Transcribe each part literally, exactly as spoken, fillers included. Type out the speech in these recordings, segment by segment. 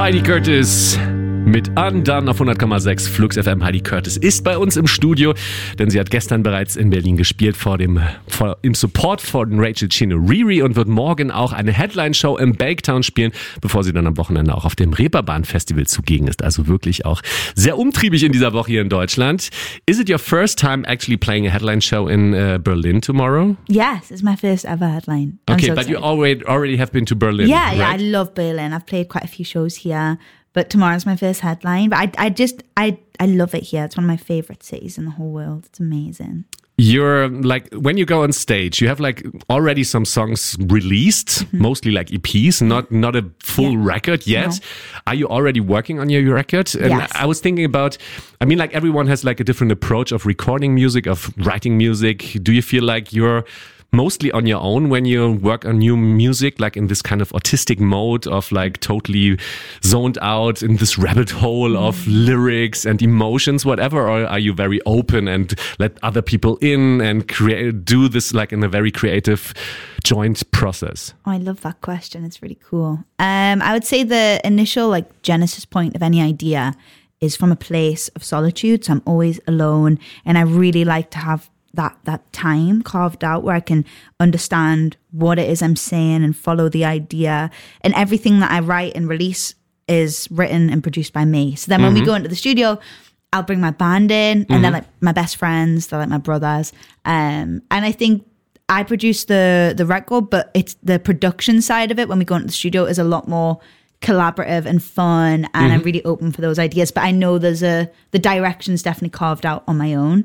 Heidi Curtis mit Undone auf hundert Komma sechs Flux F M. Heidi Curtis ist bei uns im Studio, denn sie hat gestern bereits in Berlin gespielt vor dem, vor, im Support von Rachel Chino Riri und wird morgen auch eine Headline-Show im Baketown spielen, bevor sie dann am Wochenende auch auf dem Reeperbahn-Festival zugegen ist. Also wirklich auch sehr umtriebig in dieser Woche hier in Deutschland. Is it your first time actually playing a headline show in uh, Berlin tomorrow? Yes, it's my first ever headline. I'm Okay, so but excited. you already already have been to Berlin, Yeah, yeah, I right? love Berlin. I've played quite a few shows here, but tomorrow's my first headline. But I, I just, I, I love it here. It's one of my favorite cities in the whole world. It's amazing. You're like, when you go on stage, you have like already some songs released, mm-hmm. mostly like E Ps, not not a full yeah. record yet. No. Are you already working on your record? And yes. I was thinking about, I mean, like everyone has like a different approach of recording music, of writing music. Do you feel like you're mostly on your own when you work on new music, like in this kind of autistic mode of like totally zoned out in this rabbit hole mm. of lyrics and emotions, whatever? Or are you very open and let other people in and create, do this like in a very creative joint process? Oh, I love that question. It's really cool. Um, I would say the initial like genesis point of any idea is from a place of solitude. So I'm always alone, and I really like to have that that time carved out where I can understand what it is I'm saying and follow the idea. And everything that I write and release is written and produced by me. So then when mm-hmm. we go into the studio, I'll bring my band in, and mm-hmm. they're like my best friends, they're like my brothers. Um, and I think I produce the the record, but it's the production side of it when we go into the studio is a lot more collaborative and fun, and mm-hmm. I'm really open for those ideas. But I know there's a the direction's definitely carved out on my own.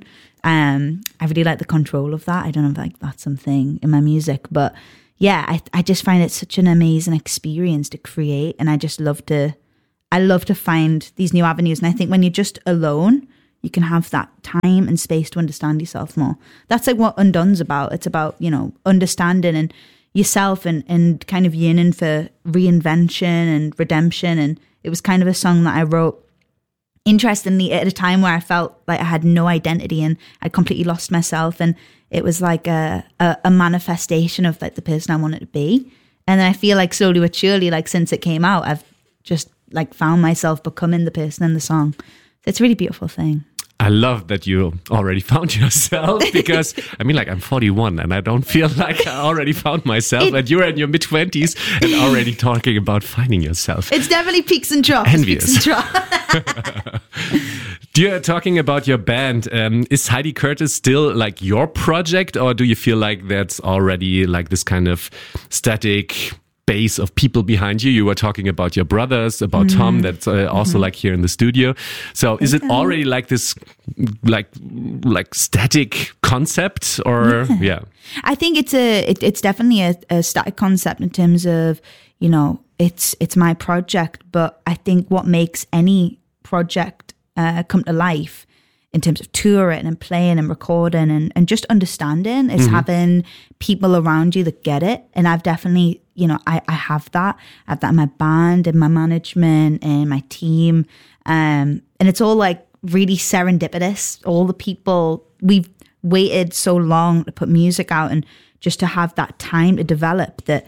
Um, I really like the control of that. I don't know if like that's something in my music, but yeah, I I just find it such an amazing experience to create, and I just love to, I love to find these new avenues. And I think when you're just alone, you can have that time and space to understand yourself more. That's like what Undone's about. It's about, you know, understanding and yourself and and kind of yearning for reinvention and redemption. And it was kind of a song that I wrote, interestingly, at a time where I felt like I had no identity and I'd completely lost myself, and it was like a, a a manifestation of like the person I wanted to be. And then I feel like slowly but surely, like since it came out, I've just like found myself becoming the person in the song. It's a really beautiful thing. I love that you already found yourself, because I mean, like, I'm forty-one and I don't feel like I already found myself, it, and you're in your mid twenties and already talking about finding yourself. It's definitely peaks and troughs. Envious. Peaks and troughs. You're talking about your band. Um, is Heidi Curtis still like your project, or do you feel like that's already like this kind of static base of people behind you? You were talking about your brothers, about mm. Tom, that's uh, also mm-hmm. like here in the studio. So is it already like this like like static concept, or yeah? yeah. I think it's a it, it's definitely a, a static concept in terms of, you know, it's it's my project, but I think what makes any project uh, come to life in terms of touring and playing and recording and, and just understanding is mm-hmm. having people around you that get it. And I've definitely, you know, I, I have that. I have that in my band and my management and my team. Um, and it's all like really serendipitous. All the people, we've waited so long to put music out and just to have that time to develop that.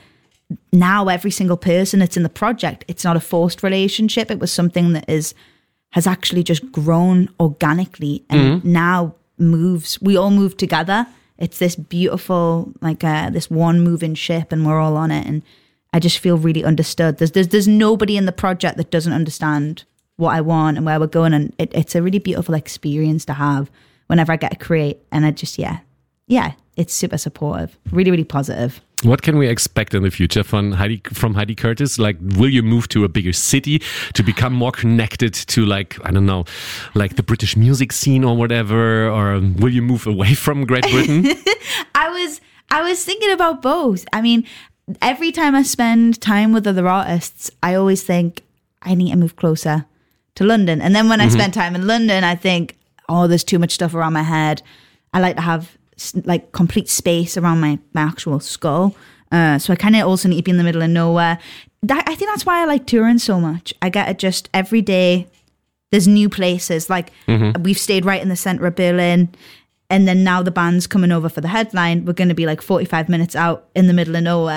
Now every single person that's in the project, it's not a forced relationship. It was something that is has actually just grown organically and mm-hmm. now moves. We all move together. It's this beautiful, like uh, this one moving ship, and we're all on it. And I just feel really understood. There's there's there's nobody in the project that doesn't understand what I want and where we're going. And it, it's a really beautiful experience to have whenever I get to create. And I just, yeah, yeah, it's super supportive, really, really positive. What can we expect in the future from Heidi, from Heidi Curtis? Like, will you move to a bigger city to become more connected to, like, I don't know, like the British music scene or whatever? Or will you move away from Great Britain? I was, I was thinking about both. I mean, every time I spend time with other artists, I always think I need to move closer to London. And then when mm-hmm. I spend time in London, I think, oh, there's too much stuff around my head. I like to have like complete space around my, my actual skull. Uh, so I kind of also need to be in the middle of nowhere. That, I think that's why I like touring so much. I get it just every day. There's new places. Like mm-hmm. we've stayed right in the center of Berlin. And then now the band's coming over for the headline. We're going to be like forty-five minutes out in the middle of nowhere.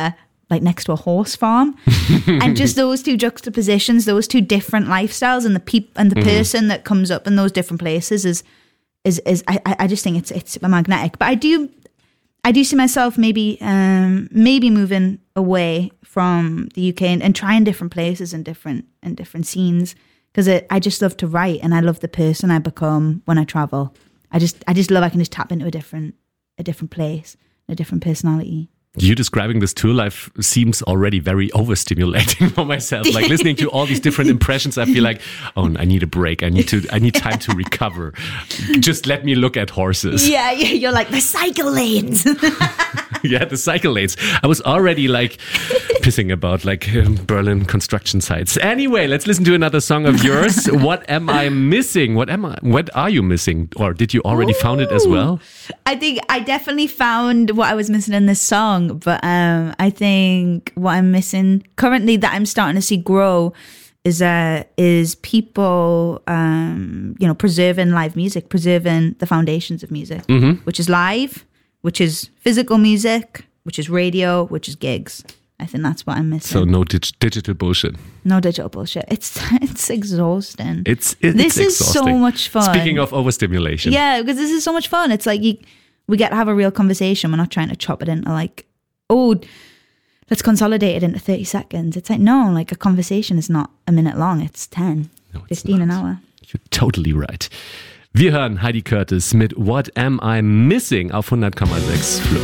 like next to a horse farm. And just those two juxtapositions, those two different lifestyles, and the peop- and the mm-hmm. person that comes up in those different places is is is I, I just think it's it's magnetic. But I do I do see myself maybe um, maybe moving away from the U K and, and trying different places and different and different scenes, because I just love to write, and I love the person I become when I travel. I just I just love I can just tap into a different a different place, a different personality. You describing this tour life seems already very overstimulating for myself. Like listening to all these different impressions, I feel like, oh, I need a break. I need to, I need time to recover. Just let me look at horses. Yeah, yeah, you're like the cycle lanes. Yeah, the cycle lanes. I was already like pissing about like um, Berlin construction sites. Anyway, let's listen to another song of yours. What am I missing? What am I? What are you missing? Or did you already Ooh. found it as well? I think I definitely found what I was missing in this song. But um, I think what I'm missing currently that I'm starting to see grow is uh, is people, um, you know, preserving live music, preserving the foundations of music, mm-hmm. which is live, which is physical music, which is radio, which is gigs. I think that's what I'm missing. So no dig- digital bullshit. No digital bullshit. It's it's exhausting. It's, it's this it's is exhausting. So much fun. Speaking of overstimulation, yeah, because this is so much fun. It's like you, we get to have a real conversation. We're not trying to chop it into like, oh, let's consolidate it into thirty seconds. It's like, no, like a conversation is not a minute long. It's ten, no, it's fifteen not. An hour. You're totally right. Wir hören Heidi Curtis mit What Am I Missing auf hundert Komma sechs Flo.